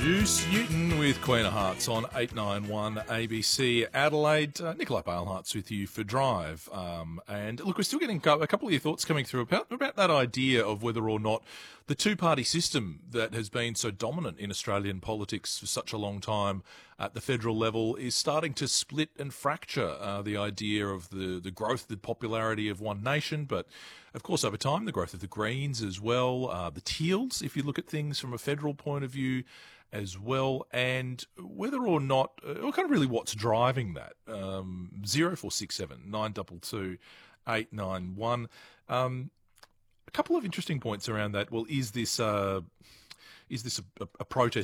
Juice Newton with Queen of Hearts on 891 ABC Adelaide. Nikolai Balehart's with you for Drive. And look, we're still getting a couple of your thoughts coming through about that idea of whether or not the two-party system that has been so dominant in Australian politics for such a long time at the federal level is starting to split and fracture the idea of the growth, the popularity of One Nation, but of course over time the growth of the Greens as well, the Teals, if you look at things from a federal point of view as well, and whether or not, or kind of really what's driving that. 0467 922 891. A couple of interesting points around that. Well, is this a protest